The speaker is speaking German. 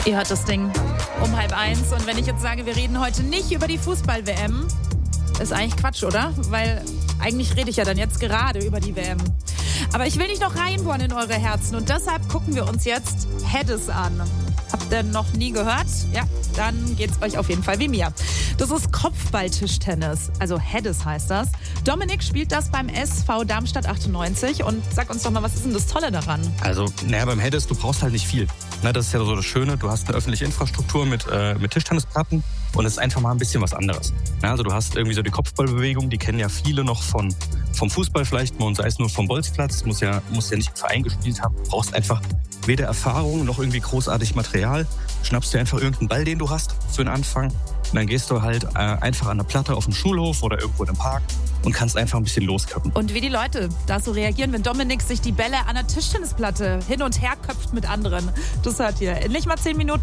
Ihr hört das Ding um 12:30. Und wenn ich jetzt sage, wir reden heute nicht über die Fußball-WM, ist eigentlich Quatsch, oder? Weil eigentlich rede ich ja dann jetzt gerade über die WM. Aber ich will nicht noch reinbohren in eure Herzen und deshalb gucken wir uns jetzt Heddes an. Habt ihr noch nie gehört? Ja, dann geht's euch auf jeden Fall wie mir. Das ist Kopfballtischtennis, also Heddes heißt das. Dominik spielt das beim SV Darmstadt 98 und sag uns doch mal, was ist denn das Tolle daran? Also, beim Heddes, du brauchst halt nicht viel. Das ist ja so das Schöne, du hast eine öffentliche Infrastruktur mit Tischtennisplatten und es ist einfach mal ein bisschen was anderes. Also du hast irgendwie so die Kopfballbewegung, die kennen ja viele noch vom Fußball vielleicht mal und sei es nur vom Bolzplatz, musst ja nicht im Verein gespielt haben, du brauchst einfach weder Erfahrung noch irgendwie großartig Material, schnappst dir einfach irgendeinen Ball, den du hast für den Anfang und dann gehst du halt einfach an der Platte auf dem Schulhof oder irgendwo im Park und kannst einfach ein bisschen losköppen. Und wie die Leute da so reagieren, wenn Dominik sich die Bälle an der Tischtennisplatte hin und her köpft mit anderen, das hört ihr in nicht mal 10 Minuten.